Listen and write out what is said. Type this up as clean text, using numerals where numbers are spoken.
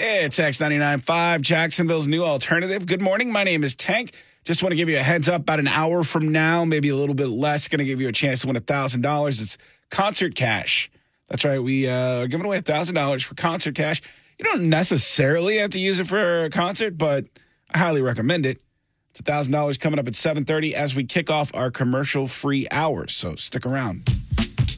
It's X99.5, Jacksonville's new alternative. Good morning. My name is Tank. Just want to give you a heads up. About an hour from now, maybe a little bit less, going to give you a chance to win $1,000. It's concert cash. That's right. We are giving away $1,000 for concert cash. You don't necessarily have to use it for a concert, but I highly recommend it. It's $1,000 coming up at 7:30 as we kick off our commercial-free hours, so stick around.